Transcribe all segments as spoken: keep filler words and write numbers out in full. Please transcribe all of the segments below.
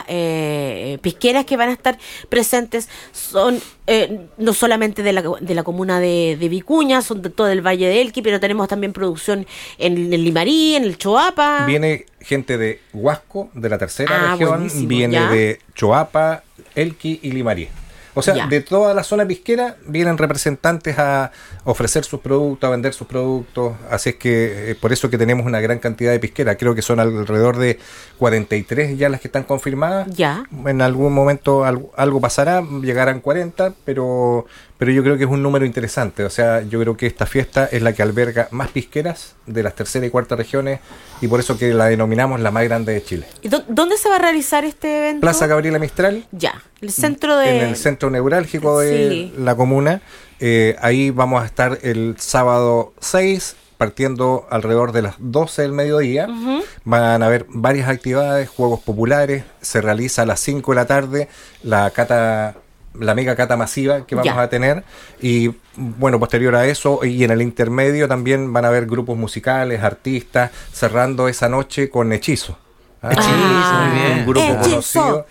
eh, pisqueras que van a estar presentes son eh, no solamente de la, de la comuna de, de Vicuña, son de todo el Valle de Elqui, pero tenemos también producción en el Limarí, en el Choapa. Viene gente de Huasco, de la tercera ah, región, viene ¿ya? de Choapa, Elqui y Limarí. O sea, Ya. de toda la zona pisquera vienen representantes a ofrecer sus productos, a vender sus productos. Así es que eh, por eso que tenemos una gran cantidad de pisqueras. Creo que son alrededor de cuarenta y tres ya las que están confirmadas. Ya. En algún momento algo, algo pasará, llegarán cuarenta, pero, pero yo creo que es un número interesante. O sea, yo creo que esta fiesta es la que alberga más pisqueras de las tercera y cuarta regiones y por eso que la denominamos la más grande de Chile. ¿Y dó- dónde se va a realizar este evento? Plaza Gabriela Mistral. Ya, el centro de... En el centro neurálgico de Sí. la comuna. Eh, ahí vamos a estar el sábado seis, partiendo alrededor de las doce del mediodía. Ujú. Van a haber varias actividades, juegos populares. Se realiza a las cinco de la tarde la cata, la mega cata masiva que vamos Ya. a tener. Y bueno, posterior a eso, y en el intermedio también van a haber grupos musicales, artistas, cerrando esa noche con Hechizo. ¿Ah? Ah, muy bien. Un grupo Hechizo. conocido.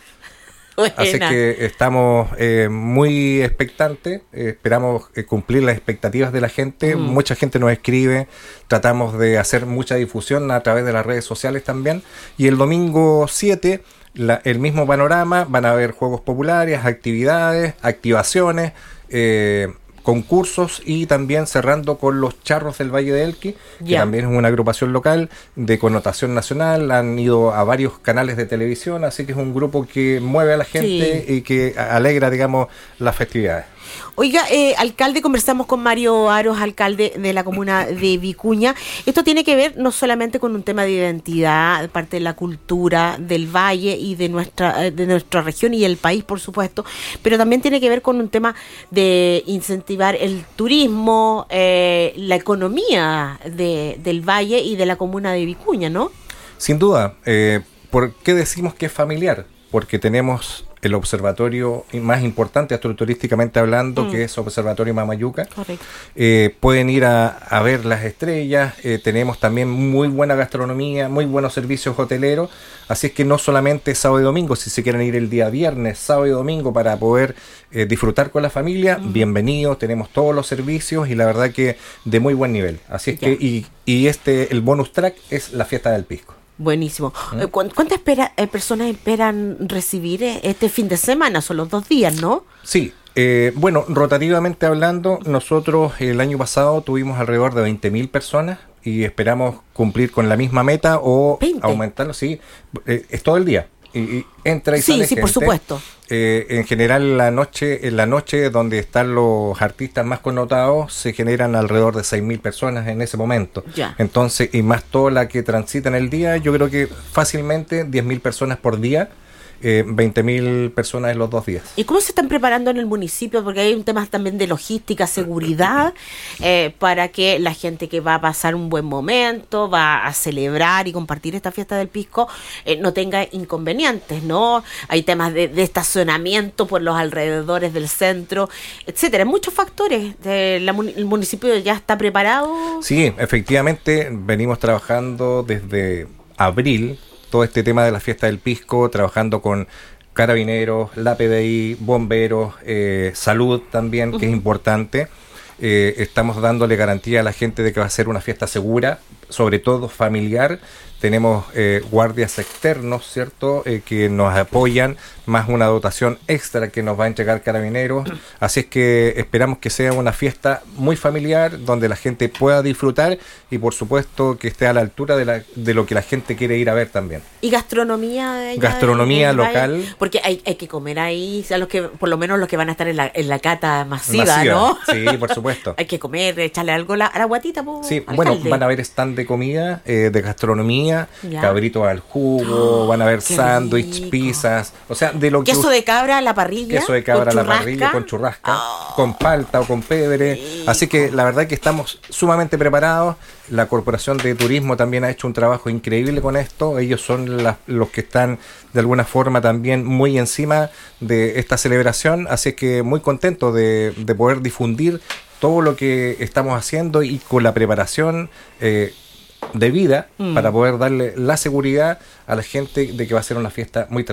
Así Buena. que estamos eh, muy expectantes, eh, esperamos eh, cumplir las expectativas de la gente, Mm. mucha gente nos escribe, tratamos de hacer mucha difusión a través de las redes sociales también, y el domingo siete, la- el mismo panorama, van a haber juegos populares, actividades, activaciones, eh, concursos y también cerrando con los Charros del Valle de Elqui, que Ya. también es una agrupación local de connotación nacional, han ido a varios canales de televisión, así que es un grupo que mueve a la gente Sí. y que a- alegra, digamos, las festividades. Oiga, eh, alcalde, conversamos con Mario Aros, alcalde de la comuna de Vicuña. Esto tiene que ver no solamente con un tema de identidad, parte de la cultura del valle y de nuestra, eh, de nuestra región y el país, por supuesto, pero también tiene que ver con un tema de incentivar el turismo, eh, la economía de, del valle y de la comuna de Vicuña, ¿no? Sin duda, eh, ¿por qué decimos que es familiar? Porque tenemos el observatorio más importante astroturísticamente hablando, Mm. que es Observatorio Mamayuca. Correcto. Eh, pueden ir a, a ver las estrellas, eh, tenemos también muy buena gastronomía, muy buenos servicios hoteleros, así es que no solamente sábado y domingo, si se quieren ir el día viernes, sábado y domingo para poder eh, disfrutar con la familia, Mm. bienvenidos, tenemos todos los servicios y la verdad que de muy buen nivel. Así es Ya. que, y, y este, el bonus track es la fiesta del pisco. Buenísimo. Eh, ¿cu- ¿Cuántas espera- eh, personas esperan recibir eh, este fin de semana? Son los dos días, ¿no? Sí, eh, bueno, rotativamente hablando, nosotros el año pasado tuvimos alrededor de veinte mil personas y esperamos cumplir con la misma meta o veinte. aumentarlo, sí, eh, es todo el día. Y, y entra y Sí, sale sí, por gente. supuesto. Eh, en general la noche, en la noche donde están los artistas más connotados se generan alrededor de seis mil personas en ese momento. Ya. Entonces, y más toda la que transita en el día, yo creo que fácilmente diez mil personas por día, eh, veinte mil personas en los dos días. ¿Y cómo se están preparando en el municipio? Porque hay un tema también de logística, seguridad, eh, para que la gente que va a pasar un buen momento, va a celebrar y compartir esta fiesta del pisco, eh, no tenga inconvenientes, ¿no? Hay temas de, de estacionamiento por los alrededores del centro, etcétera. Muchos factores. Eh, la mun- el municipio ya está preparado. Sí, efectivamente, venimos trabajando desde abril todo este tema de la fiesta del pisco, trabajando con carabineros, la P D I, bomberos, eh, salud también, que es importante. Eh, estamos dándole garantía a la gente de que va a ser una fiesta segura, sobre todo familiar. Tenemos eh, guardias externos, ¿cierto? Eh, que nos apoyan, más una dotación extra que nos va a entregar Carabineros. Así es que esperamos que sea una fiesta muy familiar, donde la gente pueda disfrutar y por supuesto que esté a la altura de, la, de lo que la gente quiere ir a ver también. Y gastronomía de allá Gastronomía del- del local. valle, porque hay, hay que comer ahí, a los que, por lo menos los que van a estar en la, en la cata masiva, Masiva. ¿no? Sí, por supuesto. Hay que comer, echarle algo a la, a la guatita, po, Sí, alcalde. bueno, van a haber stand de comida, eh, de gastronomía, Ya. cabritos al jugo, van a haber qué sándwich, rico. pizzas, o sea, de lo que Queso de cabra a la parrilla. queso de cabra a con la churrasca. parrilla con churrasca, Oh, con palta o con pebre. rico. Así que la verdad que estamos sumamente preparados. La Corporación de Turismo también ha hecho un trabajo increíble con esto. Ellos son la- los que están de alguna forma también muy encima de esta celebración. Así que muy contento de, de poder difundir todo lo que estamos haciendo y con la preparación eh, debida Mm. para poder darle la seguridad a la gente de que va a ser una fiesta muy